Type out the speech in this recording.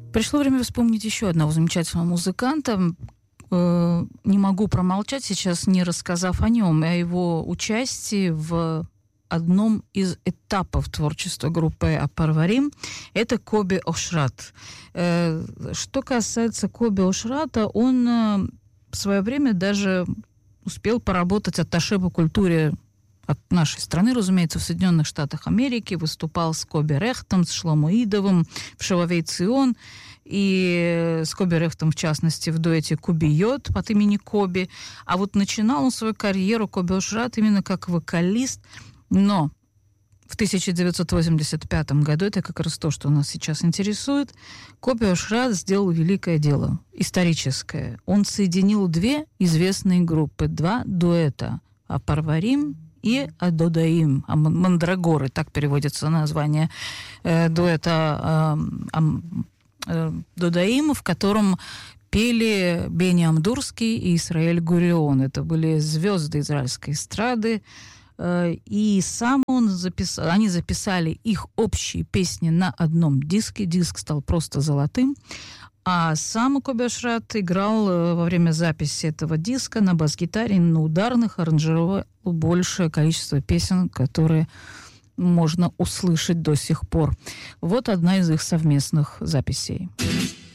Пришло время вспомнить еще одного замечательного музыканта. Не могу промолчать сейчас, не рассказав о нем, о его участии в одном из этапов творчества группы «Апарварим». Это Коби Ошрат. Что касается Коби Ошрата, он в свое время даже успел поработать атташе по культуре от нашей страны, разумеется, в Соединенных Штатах Америки, выступал с Коби Рехтом, с Шломо Идовым в Шалавей Цион, и с Коби Рехтом, в частности, в дуэте Кубиот под имени Коби. А вот начинал он свою карьеру, Коби Ошрат, именно как вокалист, но в 1985 году, это как раз то, что нас сейчас интересует, Коби Ошрат сделал великое дело, историческое. Он соединил две известные группы, два дуэта «Апарварим» и «Адодаим», «Мандрагоры», так переводится название дуэта «Додаим», в котором пели Бени Амдурский и Исраэль Гурион. Это были звезды израильской эстрады. И сам они записали их общие песни на одном диске. Диск стал просто золотым. А сам Коби Ошрат играл во время записи этого диска на бас-гитаре, на ударных, аранжировал большее количество песен, которые можно услышать до сих пор. Вот одна из их совместных записей.